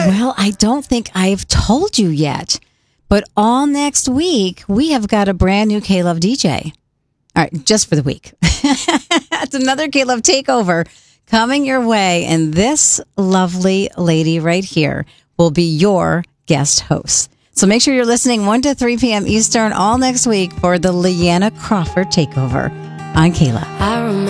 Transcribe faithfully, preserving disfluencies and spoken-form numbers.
Well, I don't think I've told you yet, but all next week, we have got a brand new K-Love D J. All right, just for the week. It's another K-Love takeover coming your way, and this lovely lady right here will be your guest host. So make sure you're listening one to three p.m. Eastern all next week for the Leanna Crawford takeover on K-Love. I remember